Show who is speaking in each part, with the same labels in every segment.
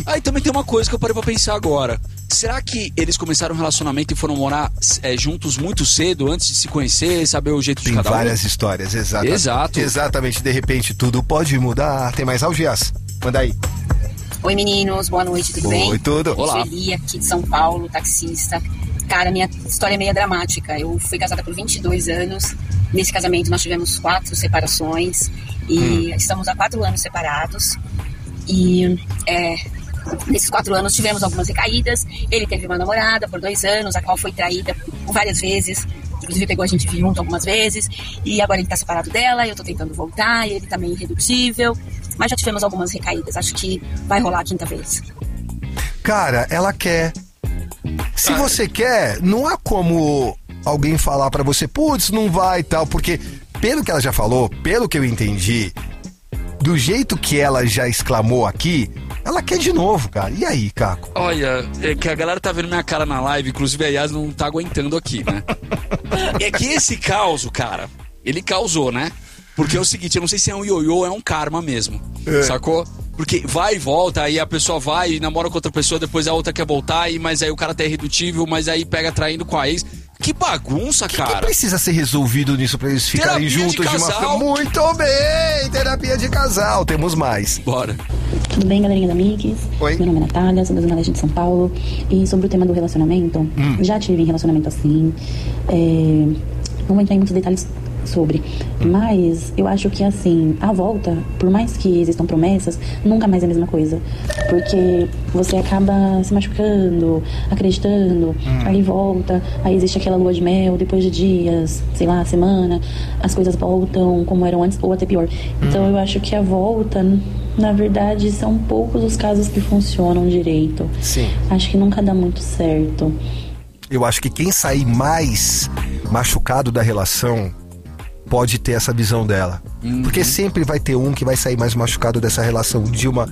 Speaker 1: Aí também tem uma coisa que eu parei pra pensar agora. Será que eles começaram um relacionamento e foram morar juntos muito cedo, antes de se conhecer, saber o jeito de cada um?
Speaker 2: Tem várias histórias, exatamente.
Speaker 1: Exato.
Speaker 2: Exatamente, de repente tudo pode mudar. Tem mais audias? Manda aí.
Speaker 3: Oi meninos, boa noite, tudo bem?
Speaker 2: Oi, tudo.
Speaker 1: Olá.
Speaker 3: Sueli, aqui de São Paulo, taxista. Cara, minha história é meio dramática. Eu fui casada por 22 anos. Nesse casamento nós tivemos 4 separações. E estamos há 4 anos separados. E nesses 4 anos tivemos algumas recaídas. Ele teve uma namorada por 2 anos, a qual foi traída várias vezes. Inclusive pegou a gente junto algumas vezes. E agora ele tá separado dela, eu tô tentando voltar. E ele tá meio irredutível. Mas já tivemos algumas recaídas. Acho que vai rolar a 5ª vez.
Speaker 2: Cara, ela quer. Se você quer, não há como alguém falar pra você, putz, não vai e tal, porque pelo que ela já falou, pelo que eu entendi, do jeito que ela já exclamou aqui, ela quer de novo, cara. E aí, Caco?
Speaker 1: Olha, é que a galera tá vendo minha cara na live, inclusive a Yas não tá aguentando aqui, né? É que esse caos, cara, ele causou, né? Porque é o seguinte, eu não sei se é um ioiô ou é um karma mesmo, sacou? Porque vai e volta, aí a pessoa vai e namora com outra pessoa, depois a outra quer voltar, mas aí o cara tá irredutível, mas aí pega traindo com a ex. Que bagunça, cara.
Speaker 2: O que precisa ser resolvido nisso pra eles ficarem
Speaker 1: Terapia
Speaker 2: juntos
Speaker 1: de
Speaker 2: de uma
Speaker 1: casal.
Speaker 2: forma? Muito bem! Terapia de casal, temos mais.
Speaker 1: Bora.
Speaker 4: Tudo bem, galerinha da Mix?
Speaker 2: Oi.
Speaker 4: Meu nome é Natália, sou da Zona Leste de São Paulo. E sobre o tema do relacionamento, já tive relacionamento assim. Não vou entrar em muitos detalhes sobre. Mas eu acho que assim, a volta, por mais que existam promessas, nunca mais é a mesma coisa. Porque você acaba se machucando, acreditando, aí volta, aí existe aquela lua de mel, depois de dias, sei lá, semana, as coisas voltam como eram antes ou até pior. Então eu acho que a volta, na verdade, são poucos os casos que funcionam direito.
Speaker 2: Sim.
Speaker 4: Acho que nunca dá muito certo.
Speaker 2: Eu acho que quem sair mais machucado da relação pode ter essa visão dela. Porque sempre vai ter um que vai sair mais machucado dessa relação, de uma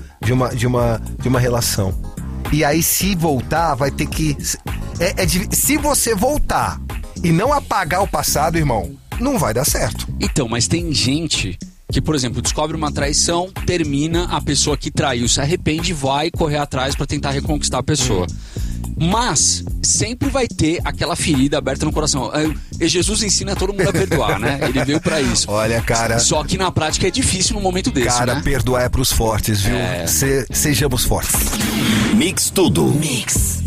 Speaker 2: relação. E aí, se voltar, vai ter que... se você voltar e não apagar o passado, irmão, não vai dar certo.
Speaker 1: Então, mas tem gente que, por exemplo, descobre uma traição, termina, a pessoa que traiu se arrepende e vai correr atrás pra tentar reconquistar a pessoa. Mas sempre vai ter aquela ferida aberta no coração. E Jesus ensina todo mundo a perdoar, né? Ele veio pra isso.
Speaker 2: Olha, cara...
Speaker 1: Só que na prática é difícil num momento desse,
Speaker 2: Cara,
Speaker 1: né?
Speaker 2: perdoar é pros fortes, viu? Sejamos fortes.
Speaker 5: Mix Tudo. Mix.